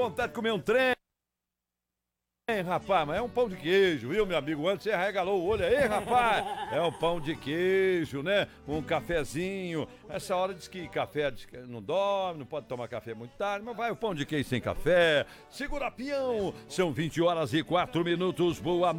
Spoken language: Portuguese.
vontade de comer um trem. Rapaz, mas é um pão de queijo, viu, meu amigo? Antes você arregalou o olho aí, rapaz. É um pão de queijo, né? Um cafezinho. Essa hora diz que café diz que não dorme, não pode tomar café muito tarde, mas vai o pão de queijo sem café. Segura, peão. São 20 horas e 4 minutos. Boa